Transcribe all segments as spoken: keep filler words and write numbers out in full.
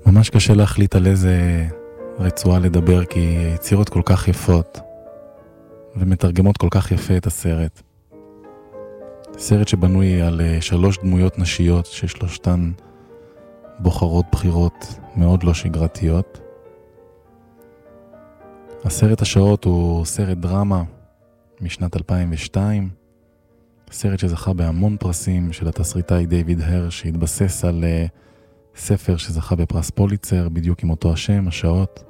ממש קשה להחליט על איזה רצועה לדבר, כי יצירות כל כך יפות ומתרגמות כל כך יפה את הסרט. סרט שבנוי על שלוש דמויות נשיות ששלושתן בוחרות בחירות מאוד לא שגרתיות. הסרט השעות הוא סרט דרמה משנת אלפיים ושתיים, סרט שזכה בהמון פרסים של התסריטאי דיוויד הר, שהתבסס על ספר שזכה בפרס פוליצר בדיוק עם אותו השם, השעות.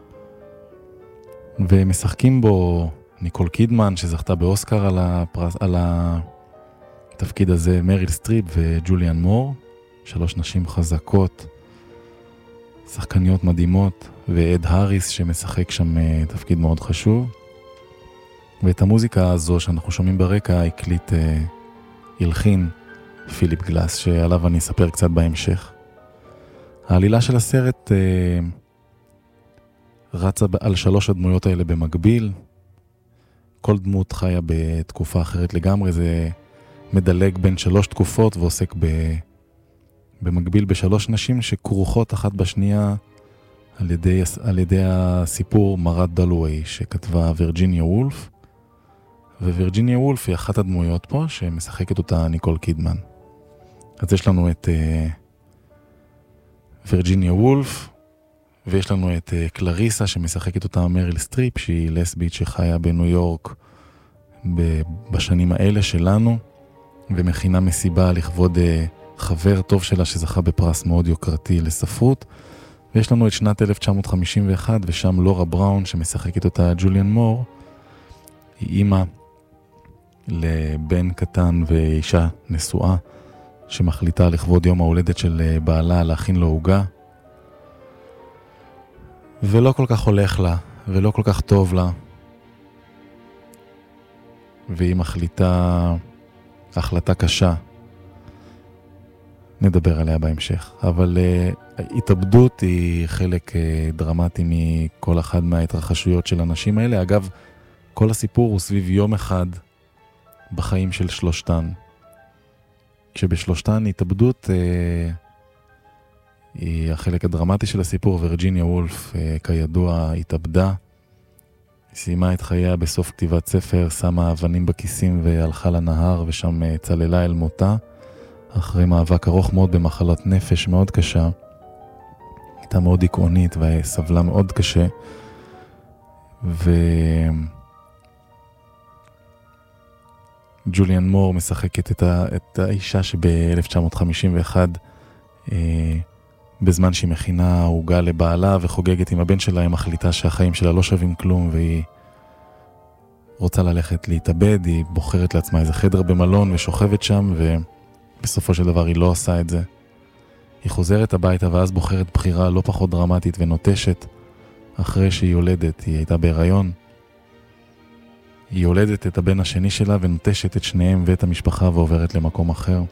ומשחקים בו ניקול קידמן שזכתה באוסקר על, הפרס, על התפקיד הזה, מריל סטריפ וג'וליאן מור, שלוש נשים חזקות, שחקניות מדהימות, ואד האריס שמשחק שם תפקיד מאוד חשוב. ואת המוזיקה הזו שאנחנו שומעים ברקע הקליט הלחין פיליפ גלאס, שעליו אני אספר קצת בהמשך. העלילה של הסרט אה, רצה על שלוש הדמויות האלה במקביל. כל דמות חיה בתקופה אחרת לגמרי, זה מדלג בין שלוש תקופות ועוסק ב, במקביל בשלוש נשים שכרוכות אחת בשנייה על ידי, על ידי הסיפור מרת דלווי שכתבה וירג'יניה וולף. ווירג'יניה וולף היא אחת הדמויות פה שמשחקת אותה ניקול קידמן. אז יש לנו את uh, וירג'יניה וולף, ויש לנו את uh, קלריסה שמשחקת אותה מריל סטריפ, שהיא לסבית שחיה בניו יורק ב- בשנים האלה שלנו, ומכינה מסיבה לכבוד uh, חבר טוב שלה שזכה בפרס מאוד יוקרתי לספרות. ויש לנו את שנת אלף תשע מאות חמישים ואחת, ושם לורה בראון שמשחקת אותה ג'וליאן מור, היא אימא לבן קטן ואישה נשואה שמחליטה לכבוד יום ההולדת של בעלה להכין לו עוגה, ולא כל כך הולך לה ולא כל כך טוב לה, והיא מחליטה החלטה קשה, נדבר עליה בהמשך. אבל uh, התאבדות היא חלק uh, דרמטי מכל אחד מההתרחשויות של האנשים האלה. אגב, כל הסיפור הוא סביב יום אחד בחיים של שלושתן. כשבשלושתן התאבדות אה, היא החלק הדרמטי של הסיפור. וירג'יניה וולף אה, כידוע התאבדה. היא סיימה את חייה בסוף כתיבת ספר, שמה אבנים בכיסים והלכה לנהר ושם אה, צללה אל מותה. אחרי מאבק ארוך מאוד במחלת נפש מאוד קשה. הייתה מאוד דיכאונית וסבלה מאוד קשה. ו... ג'וליאן מור משחקת את, ה, את האישה שב-אלף תשע מאות חמישים ואחת, אה, בזמן שהיא מכינה עוגה לבעלה וחוגגת עם הבן שלה, היא מחליטה שהחיים שלה לא שווים כלום, והיא רוצה ללכת להתאבד. היא בוחרת לעצמה איזה חדר במלון ושוכבת שם, ובסופו של דבר היא לא עושה את זה. היא חוזרת הביתה ואז בוחרת בחירה לא פחות דרמטית ונוטשת. אחרי שהיא יולדת, היא הייתה בהיריון, היא יולדת את הבן השני שלה ונוטשת את שניהם ואת המשפחה ועוברת למקום אחר.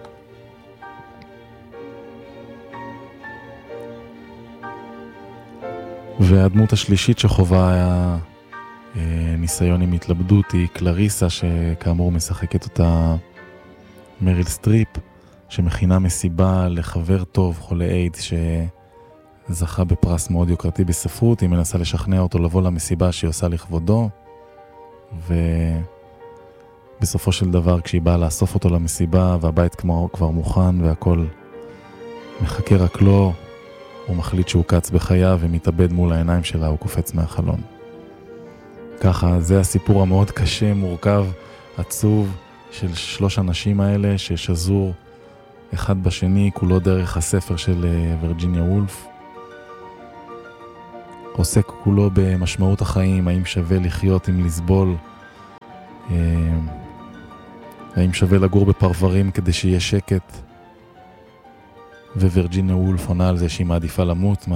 והדמות השלישית שחובה היה אה, ניסיון עם התלבדות היא קלריסה, שכאמור משחקת אותה מריל סטריפ, שמכינה מסיבה לחבר טוב חולה איידס שזכה בפרס מאוד יוקרתי בספרות. היא מנסה לשכנע אותו לבוא למסיבה שהיא עושה לכבודו, ובסופו של דבר כשהיא באה לאסוף אותו למסיבה והבית כמו, כבר מוכן והכל מחכה רק לו, הוא מחליט שהוא קץ בחייו ומתאבד מול העיניים שלה, הוא קופץ מהחלון. ככה, זה הסיפור המאוד קשה, מורכב, עצוב של שלוש אנשים האלה ששזור אחד בשני, כולו דרך הספר של וירג'יניה וולף. עוסק כולו במשמעות החיים, האם שווה לחיות עם לסבול, האם שווה לגור בפרברים כדי שיהיה שקט, ווירג'יניה וולף עונה על זה שהיא מעדיפה למות